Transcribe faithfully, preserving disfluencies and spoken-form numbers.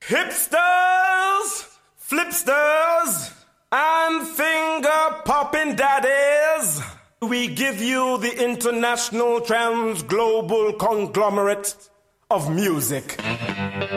Hipsters, flipsters, and finger-popping daddies, we give you the international trans-global conglomerate of music.